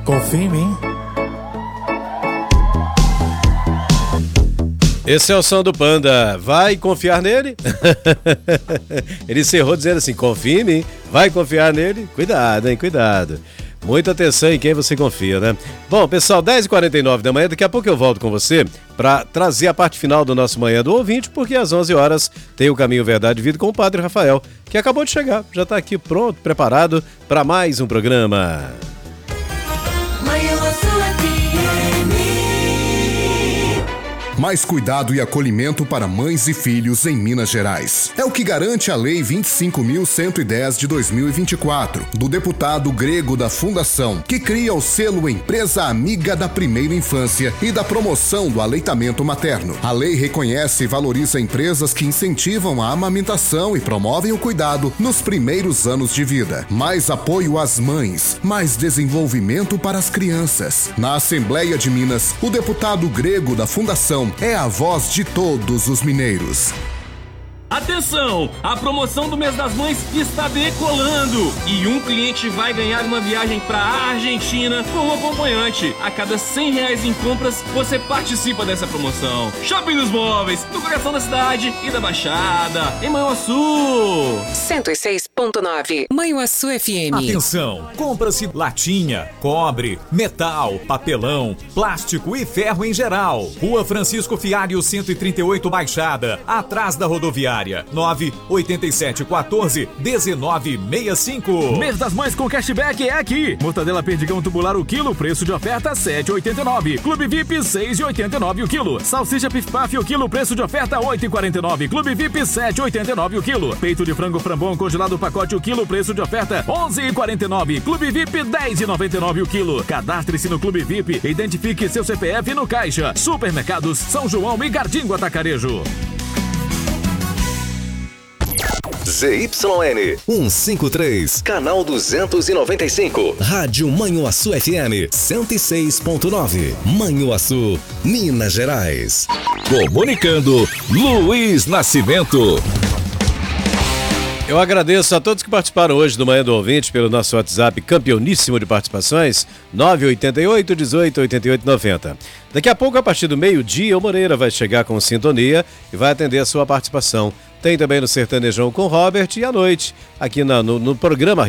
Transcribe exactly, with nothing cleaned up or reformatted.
Confia em mim. Esse é o som do Panda. Vai confiar nele? Ele encerrou dizendo assim: confia em mim. Vai confiar nele? Cuidado, hein? Cuidado. Muita atenção em quem você confia, né? Bom, pessoal, dez e quarenta e nove da manhã, daqui a pouco eu volto com você para trazer a parte final do nosso Manhã do Ouvinte, porque às onze horas tem o Caminho Verdade e Vida com o Padre Rafael, que acabou de chegar, já está aqui pronto, preparado para mais um programa. Mais cuidado e acolhimento para mães e filhos em Minas Gerais. É o que garante a Lei vinte e cinco mil cento e dez de dois mil e vinte e quatro, do deputado grego da Fundação, que cria o selo Empresa Amiga da Primeira Infância e da promoção do aleitamento materno. A lei reconhece e valoriza empresas que incentivam a amamentação e promovem o cuidado nos primeiros anos de vida. Mais apoio às mães, mais desenvolvimento para as crianças. Na Assembleia de Minas, o deputado grego da Fundação é a voz de todos os mineiros. Atenção! A promoção do mês das mães está decolando e um cliente vai ganhar uma viagem para a Argentina com um acompanhante. A cada cem reais em compras, você participa dessa promoção. Shopping dos Móveis, no coração da cidade e da Baixada, em Manhuaçu. cento e seis ponto nove, Manhuaçu F M. Atenção! Compra-se latinha, cobre, metal, papelão, plástico e ferro em geral. Rua Francisco Fialho, cento e trinta e oito, Baixada, atrás da rodoviária. nove oito sete um quatro um nove seis cinco. Mês das Mães com cashback é aqui. Mortadela Perdigão tubular o quilo, preço de oferta sete reais e oitenta e nove centavos. Clube V I P seis reais e oitenta e nove centavos o quilo. Salsicha Pif Paf o quilo, preço de oferta oito reais e quarenta e nove centavos. Clube V I P sete reais e oitenta e nove centavos o quilo. Peito de frango Frambon congelado pacote o quilo, preço de oferta onze reais e quarenta e nove centavos. Clube V I P dez reais e noventa e nove centavos o quilo. Cadastre-se no Clube V I P, identifique seu C P F no caixa. Supermercados São João e Gardingo Atacarejo. Z Y N cento e cinquenta e três, canal duzentos e noventa e cinco, Rádio Manhuaçu F M cento e seis ponto nove, Manhuaçu, Minas Gerais. Comunicando, Luiz Nascimento. Eu agradeço a todos que participaram hoje do Manhã do Ouvinte pelo nosso WhatsApp campeoníssimo de participações, nove oito oito, dezoito, oitenta e oito, noventa. Daqui a pouco, a partir do meio-dia, o Moreira vai chegar com sintonia e vai atender a sua participação. Tem também no Sertanejão com Robert e à noite, aqui na, no, no programa